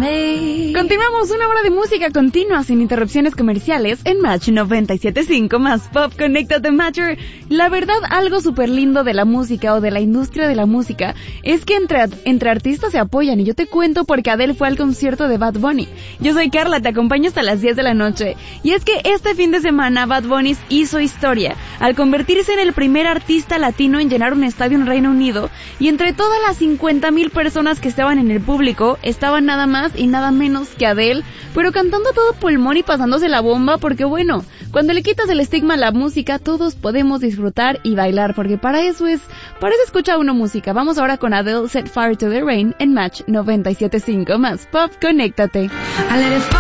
Continuamos una hora de música continua sin interrupciones comerciales en Match 97.5 más Pop. Conéctate, Matcher. La verdad, algo súper lindo de la música o de la industria de la música es que entre artistas se apoyan, y yo te cuento porque Adele fue al concierto de Bad Bunny. Yo soy Carla, te acompaño hasta las 10 de la noche. Y es que este fin de semana Bad Bunny hizo historia al convertirse en el primer artista latino en llenar un estadio en Reino Unido, y entre todas las 50,000 personas que estaban en el público estaban nada más y nada menos que Adele, pero cantando a todo pulmón y pasándose la bomba, porque bueno, cuando le quitas el estigma a la música, todos podemos disfrutar y bailar, porque para eso escucha uno música. Vamos ahora con Adele, Set Fire to the Rain en Match 97.5 más Pop. Conéctate.